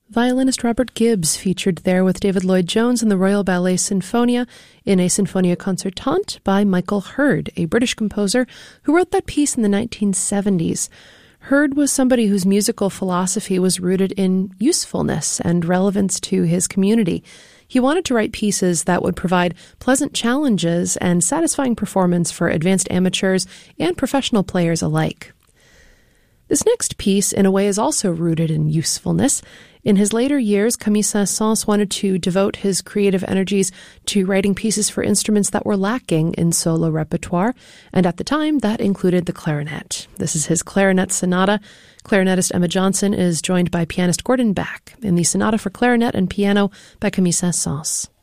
Violinist Robert Gibbs featured there with David Lloyd-Jones and the Royal Ballet Sinfonia in a Sinfonia Concertante by Michael Hurd, a British composer who wrote that piece in the 1970s. Hurd was somebody whose musical philosophy was rooted in usefulness and relevance to his community. He wanted to write pieces that would provide pleasant challenges and satisfying performance for advanced amateurs and professional players alike. This next piece, in a way, is also rooted in usefulness. In his later years, Camille Saint-Saëns wanted to devote his creative energies to writing pieces for instruments that were lacking in solo repertoire, and at the time, that included the clarinet. This is his Clarinet Sonata. Clarinetist Emma Johnson is joined by pianist Gordon Back in the Sonata for Clarinet and Piano by Camille Saint-Saëns.